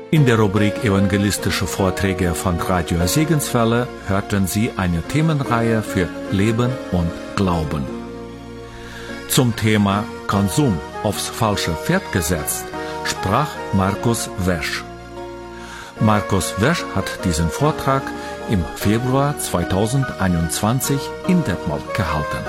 In der Rubrik Evangelistische Vorträge von Radio Segenswelle hörten Sie eine Themenreihe für Leben und Glauben. Zum Thema Konsum aufs falsche Pferd gesetzt sprach Markus Wesch. Markus Wesch hat diesen Vortrag im Februar 2021 in Detmold gehalten.